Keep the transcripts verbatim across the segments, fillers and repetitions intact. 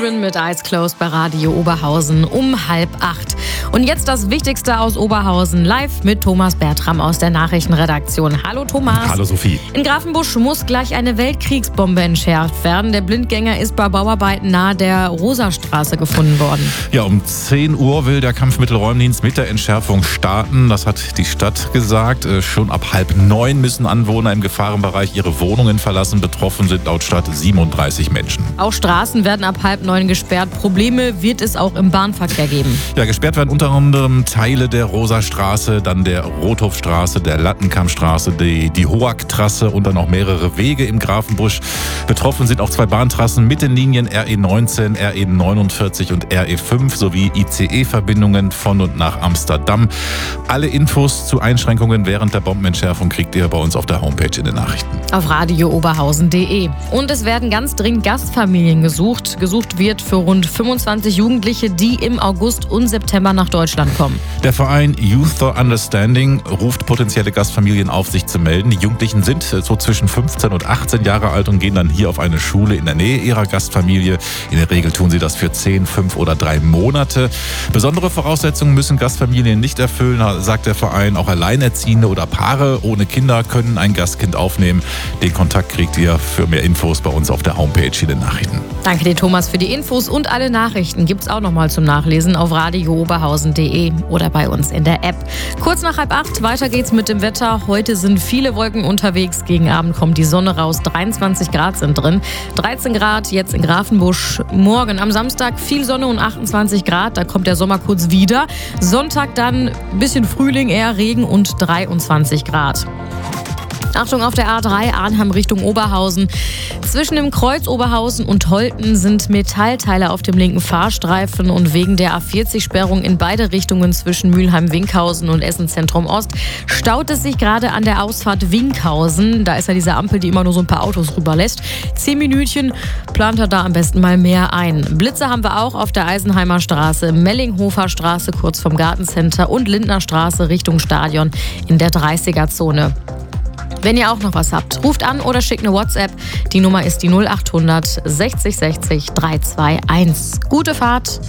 Sheeran mit Eyes Closed bei Radio Oberhausen um halb acht. Und jetzt das Wichtigste aus Oberhausen live mit Thomas Bertram aus der Nachrichtenredaktion. Hallo Thomas. Hallo Sophie. In Grafenbusch muss gleich eine Weltkriegsbombe entschärft werden. Der Blindgänger ist bei Bauarbeiten nahe der Rosastraße gefunden worden. Ja, um zehn Uhr will der Kampfmittelräumdienst mit der Entschärfung starten. Das hat die Stadt gesagt. Schon ab halb neun müssen Anwohner im Gefahrenbereich ihre Wohnungen verlassen. Betroffen sind laut Stadt siebenunddreißig Menschen. Auch Straßen werden ab halb neun gesperrt. Probleme wird es auch im Bahnverkehr geben. Ja, gesperrt werden unter anderem Teile der Rosastraße, dann der Rothofstraße, der Lattenkammstraße, die, die Hoag-Trasse und dann auch mehrere Wege im Grafenbusch. Betroffen sind auch zwei Bahntrassen mit den Linien R E neunzehn, R E neunundvierzig und R E fünf sowie I C E-Verbindungen von und nach Amsterdam. Alle Infos zu Einschränkungen während der Bombenentschärfung kriegt ihr bei uns auf der Homepage in den Nachrichten. Auf radio oberhausen punkt de. Und es werden ganz dringend Gastfamilien gesucht. Gesucht wird für rund fünfundzwanzig Jugendliche, die im August und September nach Deutschland kommen. Der Verein Youth for Understanding ruft potenzielle Gastfamilien auf, sich zu melden. Die Jugendlichen sind so zwischen fünfzehn und achtzehn Jahre alt und gehen dann hier auf eine Schule in der Nähe ihrer Gastfamilie. In der Regel tun sie das für zehn, fünf oder drei Monate. Besondere Voraussetzungen müssen Gastfamilien nicht erfüllen, sagt der Verein. Auch Alleinerziehende oder Paare ohne Kinder können ein Gastkind aufnehmen. Den Kontakt kriegt ihr für mehr Infos bei uns auf der Homepage in den Nachrichten. Danke dir, Thomas, für die Infos und alle Nachrichten gibt es auch nochmal zum Nachlesen auf radio oberhausen punkt de oder bei uns in der App. Kurz nach halb acht, weiter geht's mit dem Wetter. Heute sind viele Wolken unterwegs. Gegen Abend kommt die Sonne raus. dreiundzwanzig Grad sind drin. dreizehn Grad jetzt in Grafenbusch. Morgen am Samstag viel Sonne und achtundzwanzig Grad. Da kommt der Sommer kurz wieder. Sonntag dann ein bisschen Frühling, eher Regen und dreiundzwanzig Grad. Achtung auf der A drei, Arnhem Richtung Oberhausen. Zwischen dem Kreuz Oberhausen und Holten sind Metallteile auf dem linken Fahrstreifen und wegen der A vierzig Sperrung in beide Richtungen zwischen Mülheim-Winkhausen und Essen Zentrum Ost staut es sich gerade an der Ausfahrt Winkhausen. Da ist ja diese Ampel, die immer nur so ein paar Autos rüberlässt. Zehn Minütchen plant er da am besten mal mehr ein. Blitze haben wir auch auf der Eisenheimer Straße, Mellinghofer Straße kurz vom Gartencenter und Lindner Straße Richtung Stadion in der dreißiger-Zone. Wenn ihr auch noch was habt, ruft an oder schickt eine WhatsApp. Die Nummer ist die null achthundert sechzig sechzig dreihunderteinundzwanzig. Gute Fahrt.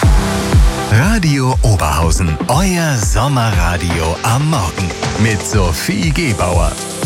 Radio Oberhausen, euer Sommerradio am Morgen mit Sophie Gebauer.